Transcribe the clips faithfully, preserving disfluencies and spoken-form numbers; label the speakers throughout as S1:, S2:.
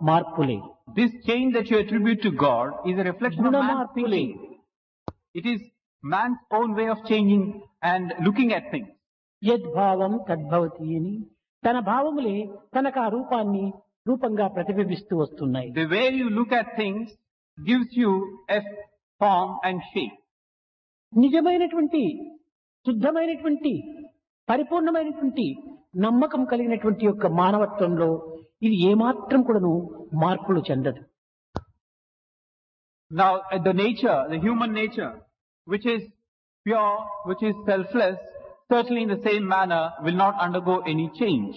S1: మార్పులే.
S2: This change that you attribute to God is a reflection of
S1: Guna
S2: man's
S1: మార్పులే.
S2: thinking. It is man's own way of changing and looking at things.
S1: యద్భావం తద్భవతి అని తన భావములే తనకు ఆ రూపాన్ని రూపంగా ప్రతిబింబిస్తూ వస్తున్నాయి.
S2: The way you look at things gives you a form and shape.
S1: నిజమైనటువంటి శుద్ధమైనటువంటి పరిపూర్ణమైనటువంటి నమ్మకం కలిగినటువంటి యొక్క మానవత్వంలో ఇది ఏమాత్రం కూడాను మార్పులు చెందదు.
S2: Now, uh, the nature, the human nature, which is pure, which is selfless, certainly in the same manner will not undergo any change.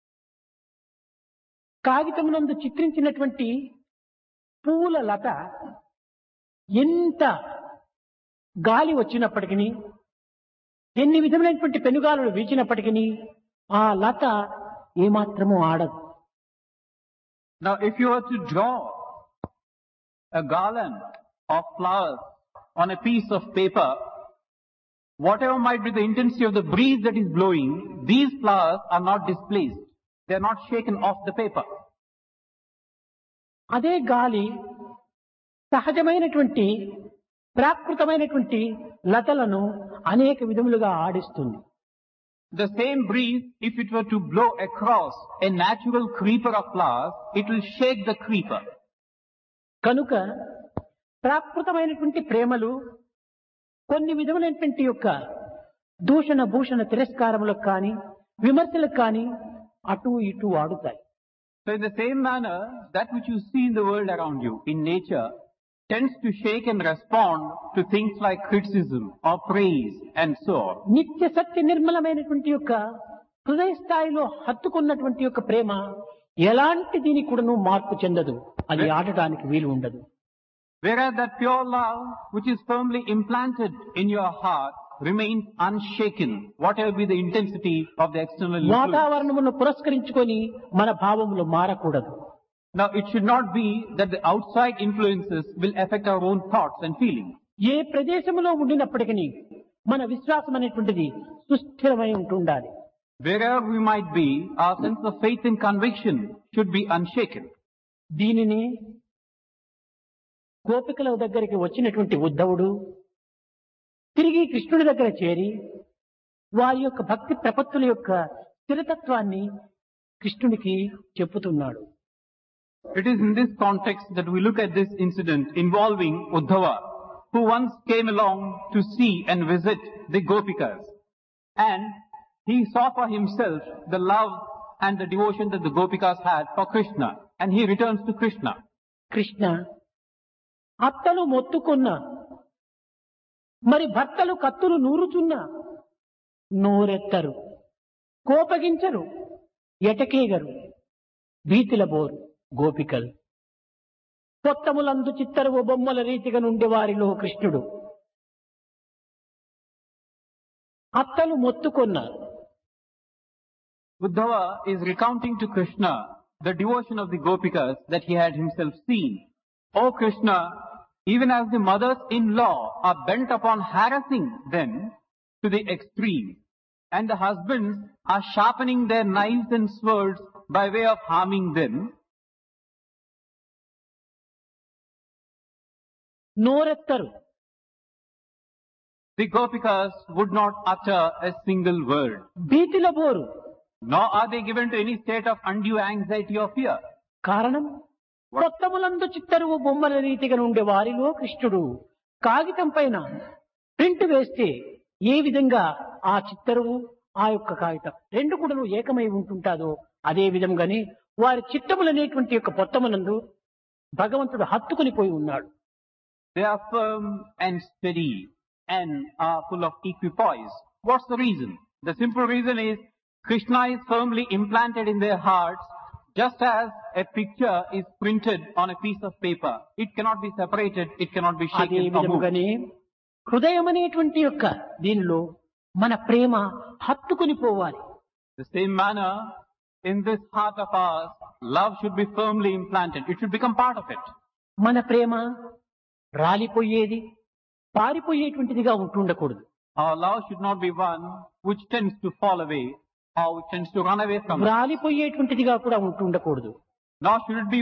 S1: కాగితమునందు చిత్రించినటువంటి పూల లత ఎంత గాలి వచ్చినప్పటికీ, ఎన్ని విధమైనటువంటి పెనుగాలులు వీచినప్పటికీ ఆ లత ఏమాత్రము ఆడదు.
S2: Now, if you were to draw a garland of flowers on a piece of paper, whatever might be the intensity of the breeze that is blowing, these flowers are not displaced. They are not shaken off the paper.
S1: అదే గాలి సహజమైనటువంటి ప్రాకృతమైనటువంటి లతలను అనేక విధములుగా ఆడిస్తుంది.
S2: The same breeze, if it were to blow across a natural creeper of flowers, it will shake the creeper.
S1: కనుక ప్రాకృతమైనటువంటి ప్రేమలు కొన్ని విధములైనటువంటి యొక్క దూషణ భూషణ తిరస్కారములకు కానీ విమర్శలకు కానీ అటు ఇటు ఆడుతాయి.
S2: So in the same manner, that which you see in the world around you, in nature, tends to shake and respond to things like criticism or praise and so on.
S1: నిత్య సత్య నిర్మలమైనటువంటి యొక్క హృదయ స్థాయిలో హత్తుకున్నటువంటి యొక్క ప్రేమ ఎలాంటి దీనికి కూడాను మార్పు చెందదు. అది ఆడటానికి వీలు ఉండదు.
S2: Whereas that pure love, which is firmly implanted in your heart, remains unshaken, whatever be the intensity of the external influence.
S1: వాతావరణమును పురస్కరించుకొని మన భావములు మారకూడదు.
S2: Now, it should not be that the outside influences will affect our own thoughts and feelings.
S1: ఏ ప్రదేశంలో ఉండినప్పటికీ మన విశ్వాసం అనేటువంటిది సుస్థిరమై ఉంటుండాలి.
S2: Wherever we might be, our sense of faith and conviction should be unshaken.
S1: దీనిని గోపికల దగ్గరికి వచ్చినటువంటి ఉద్ధవుడు తిరిగి కృష్ణుడి దగ్గర చేరి వారి యొక్క భక్తి ప్రపత్తుల యొక్క స్థిరతత్వాన్ని కృష్ణుడికి చెప్పుతున్నాడు.
S2: It is in this context that we look at this incident involving Uddhava, who once came along to see and visit the Gopikas. And he saw for himself the love and the devotion that the Gopikas had for Krishna. And he returns to Krishna.
S1: Krishna అత్తలు మొత్తుకున్న మరి భర్తలు కత్తులు నూరుచున్న నోరెత్తరు, కోపగించరు, ఎటకేగరు, భీతిల bore గోపికలు. పొత్తములందు చిత్తరువు బొమ్మల రీతిగా నుండి వారిలో కృష్ణుడు అత్తలు మొత్తుకున్నారు.
S2: Uddhava is recounting to Krishna the devotion of the Gopikas that he had himself seen. O Krishna, even as the mothers-in-law are bent upon harassing them to the extreme, and the husbands are sharpening their knives and swords by way of harming them,
S1: నోరెత్తరు,
S2: the Gopikas would not utter a single word.
S1: భీతిల bore.
S2: Nor are they given to any state of undue anxiety or fear.
S1: కారణం కొత్తములందు చిత్తరువు బొమ్మల రీతిగా నుండే వారిలో కృష్ణుడు కాగితం పైన print వేస్తే ఏ విధంగా ఆ చిత్తరువు ఆ యొక్క కాగితం రెండు కూడా ఏకమై ఉంటుంటాదో అదే విధంగానే వారి చిత్తములనేటువంటి యొక్క పొత్తమునందు భగవంతుడు హత్తుకుని పోయి ఉన్నాడు.
S2: They are firm and steady and are full of equipoise. What's the reason? The simple reason is Krishna is firmly implanted in their hearts, just as a picture is printed on a piece of paper. It cannot be separated, it cannot be
S1: అదే
S2: shaken or moved.
S1: విధముగానే హృదయం అనేటువంటి యొక్క దీనిలో మన ప్రేమ హత్తుకుని పోవాలి.
S2: The same manner, in this heart of ours, love should be firmly implanted. It should become part of it.
S1: మన ప్రేమ రాలిపోయేది పారిపోయేటువంటిదిగా ఉంటుండకూడదు.
S2: Our love should not be one which tends to fall away or which tends to run away from us.
S1: రాలిపోయేటువంటిదిగా కూడా ఉంటుండకూడదు.
S2: Nor should it be